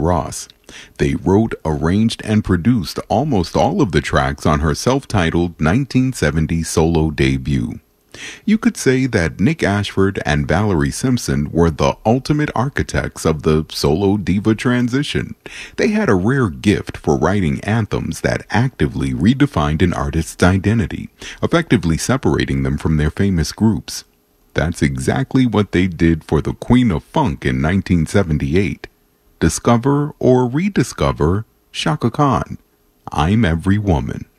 Ross. They wrote, arranged, and produced almost all of the tracks on her self-titled 1970 solo debut. You could say that Nick Ashford and Valerie Simpson were the ultimate architects of the solo diva transition. They had a rare gift for writing anthems that actively redefined an artist's identity, effectively separating them from their famous groups. That's exactly what they did for the Queen of Funk in 1978. Discover or rediscover Chaka Khan. I'm Every Woman.